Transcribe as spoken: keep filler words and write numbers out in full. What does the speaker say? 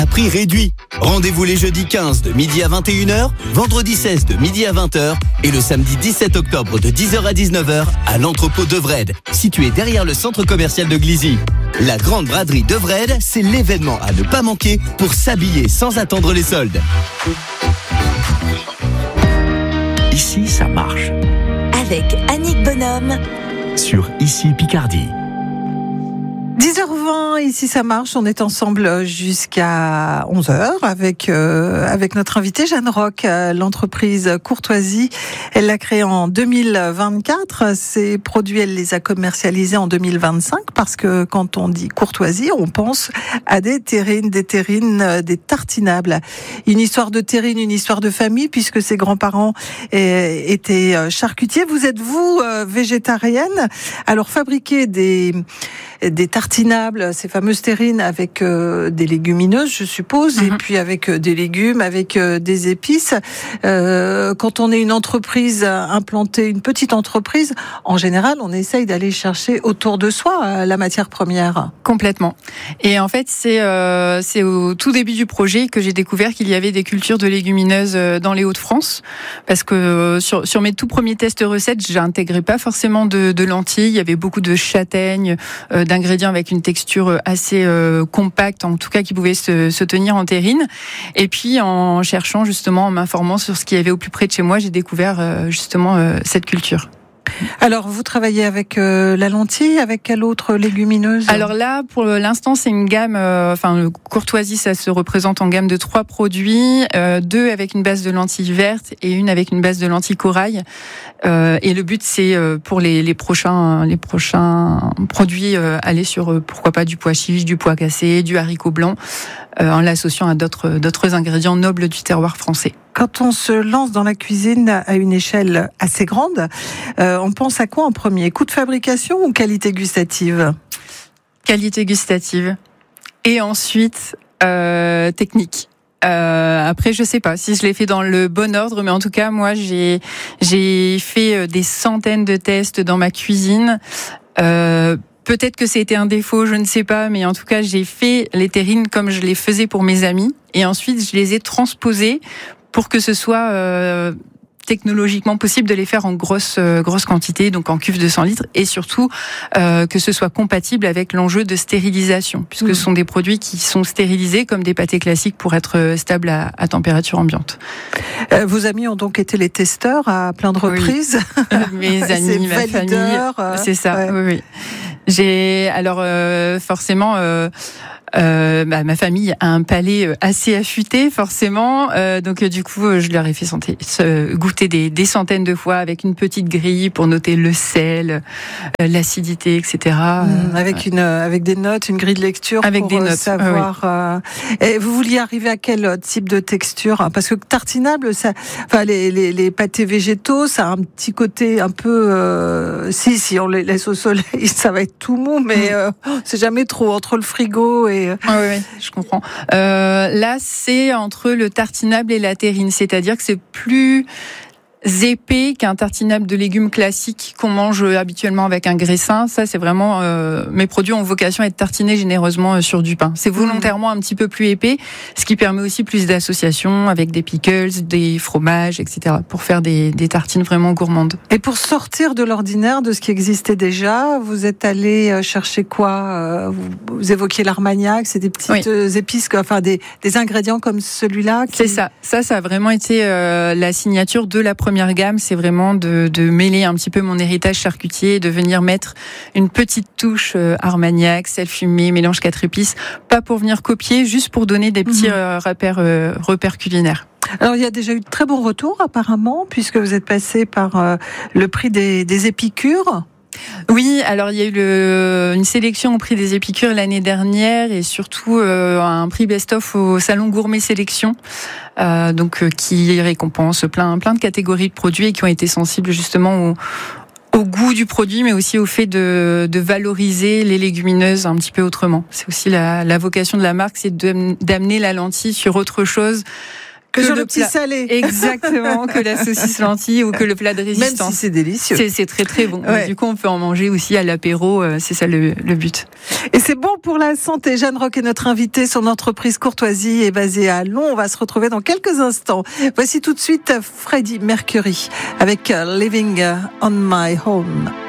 à prix réduit. Rendez-vous les jeudis quinze de midi à vingt et une heures, vendredi seize de midi à vingt heures et le samedi dix-sept octobre de dix heures à dix-neuf heures à l'entrepôt de Vred, situé derrière le centre commercial de Glizy. La grande braderie de Vred, c'est l'événement à ne pas manquer pour s'habiller sans attendre les soldes. Ici, ça marche. Avec Annick Bonhomme. Sur Ici Picardie. dix heures vingt, ici ça marche, on est ensemble jusqu'à onze heures avec, euh, avec notre invitée Jeanne Roch, l'entreprise Courtoisie. Elle l'a créée en deux mille vingt-quatre, ses produits elle les a commercialisés en deux mille vingt-cinq parce que quand on dit Courtoisie, on pense à des terrines, des terrines, des tartinables. Une histoire de terrine, une histoire de famille puisque ses grands-parents étaient charcutiers. Vous êtes vous végétarienne, alors fabriquer des, des tartinables, ces fameuses terrines avec euh, des légumineuses, je suppose, mm-hmm. et puis avec euh, des légumes, avec euh, des épices. Euh, quand on est une entreprise implantée, une petite entreprise, en général, on essaye d'aller chercher autour de soi euh, la matière première. Complètement. Et en fait, c'est euh, c'est au tout début du projet que j'ai découvert qu'il y avait des cultures de légumineuses dans les Hauts-de-France, parce que euh, sur sur mes tout premiers tests recettes, j'intégrais pas forcément de, de lentilles. Il y avait beaucoup de châtaignes, euh, d'ingrédients avec une texture assez euh, compacte, en tout cas qui pouvait se, se tenir en terrine. Et puis en cherchant justement, en m'informant sur ce qu'il y avait au plus près de chez moi, j'ai découvert euh, justement euh, cette culture. Alors, vous travaillez avec euh, la lentille, avec quelle autre légumineuse ? Alors là, pour l'instant, c'est une gamme, euh, enfin, le Courtoisie, ça se représente en gamme de trois produits, euh, deux avec une base de lentilles vertes et une avec une base de lentilles corail. Euh, et le but, c'est euh, pour les, les prochains, les prochains produits, euh, aller sur, euh, pourquoi pas, du pois chiche, du pois cassé, du haricot blanc, euh, en l'associant à d'autres, d'autres ingrédients nobles du terroir français. Quand on se lance dans la cuisine à une échelle assez grande, euh, on pense à quoi en premier ? Coût de fabrication ou qualité gustative ? Qualité gustative. Et ensuite, euh, technique. Euh, après, je sais pas si je l'ai fait dans le bon ordre, mais en tout cas, moi, j'ai j'ai fait des centaines de tests dans ma cuisine. Euh, Peut-être que c'était un défaut, je ne sais pas, mais en tout cas, j'ai fait les terrines comme je les faisais pour mes amis, et ensuite, je les ai transposées pour que ce soit euh, technologiquement possible de les faire en grosse euh, grosse quantité, donc en cuve de cent litres, et surtout euh, que ce soit compatible avec l'enjeu de stérilisation, puisque mmh. ce sont des produits qui sont stérilisés comme des pâtés classiques pour être stables à, à température ambiante. Euh, vos amis ont donc été les testeurs à plein de reprises. Oui. Mes amis, ma famille, euh, c'est ça. Ouais. Oui, oui. J'ai alors euh, forcément. Euh, Euh, bah, ma famille a un palais assez affûté, forcément. Euh, donc, euh, du coup, je leur ai fait santé, euh, goûter des, des centaines de fois avec une petite grille pour noter le sel, euh, l'acidité, et cetera. Mmh, avec ouais. une, avec des notes, une grille de lecture avec pour des notes. savoir. Ah, oui. euh, et vous vouliez arriver à quel type de texture ? Parce que tartinable, ça, enfin, les, les, les pâtés végétaux, ça a un petit côté un peu. Euh, si, si on les laisse au soleil, ça va être tout mou, mais mmh. euh, c'est jamais trop entre le frigo et. Ah oui, oui, je comprends. Euh, là, c'est entre le tartinable et la terrine, c'est-à-dire que c'est plus épais qu'un tartinable de légumes classique qu'on mange habituellement avec un graissin. Ça, c'est vraiment euh, mes produits ont vocation à être tartinés généreusement euh, sur du pain. C'est volontairement un petit peu plus épais, ce qui permet aussi plus d'associations avec des pickles, des fromages, et cetera, pour faire des, des tartines vraiment gourmandes. Et pour sortir de l'ordinaire, de ce qui existait déjà, vous êtes allé chercher quoi ? vous, vous évoquiez l'armagnac, c'est des petites oui. épices, enfin des, des ingrédients comme celui-là. Qui... C'est ça. Ça, ça a vraiment été euh, la signature de la première Première gamme, c'est vraiment de, de mêler un petit peu mon héritage charcutier, de venir mettre une petite touche euh, armagnac, sel fumé, mélange quatre épices, pas pour venir copier, juste pour donner des petits mmh. euh, repères, euh, repères culinaires. Alors il y a déjà eu de très bons retours apparemment, puisque vous êtes passé par euh, le prix des, des épicures. Oui, alors il y a eu le, une sélection au prix des épicures l'année dernière et surtout euh, un prix best-of au Salon Gourmet Sélection, euh, donc euh, qui récompense plein, plein de catégories de produits et qui ont été sensibles justement au, au goût du produit, mais aussi au fait de, de valoriser les légumineuses un petit peu autrement. C'est aussi la, la vocation de la marque, c'est de, d'amener la lentille sur autre chose que, que le petit plat... salé. Exactement, que la saucisse lentille ou que le plat de résistance. Même si c'est délicieux. C'est, c'est très très bon. Ouais. Du coup, on peut en manger aussi à l'apéro, c'est ça le, le but. Et c'est bon pour la santé. Jeanne Roch est notre invitée. Son entreprise Courtoisie est basée à Lyon. On va se retrouver dans quelques instants. Voici tout de suite Freddie Mercury avec Living on My Own.